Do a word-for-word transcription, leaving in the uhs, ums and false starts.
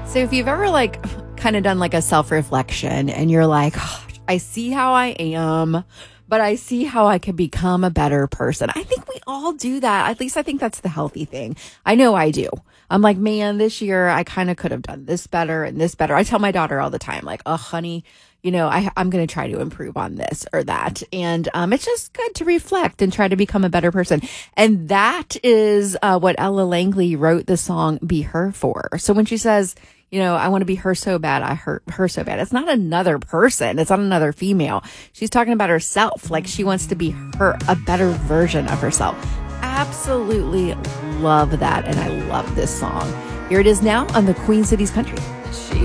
So if you've ever like kind of done like a self-reflection and you're like, oh, I see how I am, but I see how I can become a better person. I think we all do that. At least I think that's the healthy thing. I know I do. I'm like, man, this year I kind of could have done this better and this better. I tell my daughter all the time, like, oh, honey, you know, I, I'm going to try to improve on this or that. And um, it's just good to reflect and try to become a better person. And that is uh, what Ella Langley wrote the song Be Her for. So when she says, you know, I want to be her so bad, I hurt her so bad. It's not another person. It's not another female. She's talking about herself. Like she wants to be her, a better version of herself. Absolutely love that. And I love this song. Here it is now on the Queen Cities Country. She